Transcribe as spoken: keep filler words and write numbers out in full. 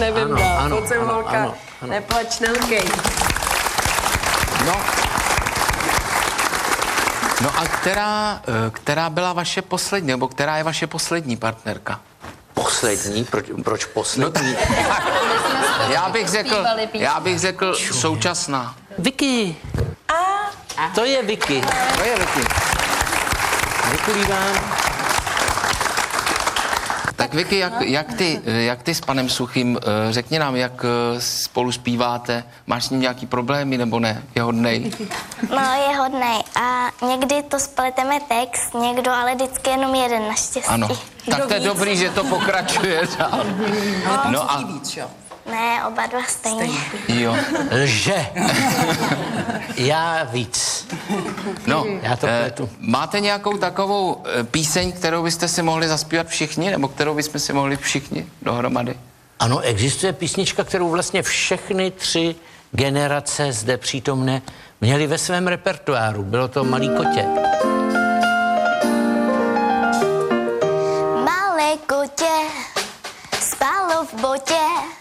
nevyndá. Ano, Pojď sem, ano, holka, ano, ano. neplač, nelkej. No, No a která, eh, která byla vaše poslední, nebo která je vaše poslední partnerka? poslední, proč, proč poslední? Já bych řekl, já bych řekl současná. Vicky. To je Vicky. To je Vicky. Děkuji vám. Tak Vicky, jak, jak, ty, jak ty s panem Suchým, eh, řekni nám, jak eh, spolu zpíváte, máš s ním nějaký problémy nebo ne? Je hodnej? No, je hodnej a někdy to spleteme text, někdo, ale vždycky jenom jeden naštěstí. Ano. Tak to je dobrý, že to pokračuje dál. No a Víc, jo. Ne, oba dva stejně. jo. Lže. Já víc. No, Já to eh, pletu. máte nějakou takovou eh, píseň, kterou byste si mohli zaspívat všichni, nebo kterou bychom si mohli všichni dohromady? Ano, existuje písnička, kterou vlastně všechny tři generace zde přítomné měly ve svém repertoáru. Bylo to Malý kotě. Malé kotě spalo v botě,